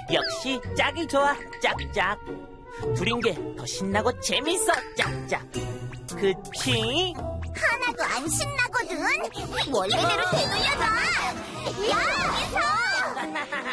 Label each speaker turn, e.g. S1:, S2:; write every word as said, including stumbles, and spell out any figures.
S1: 역시 짝이 좋아, 짝짝. 둘인 게 더 신나고 재밌어, 짝짝. 그치?
S2: 하나도 안 신나거든. 원래대로 되돌려놔. 야!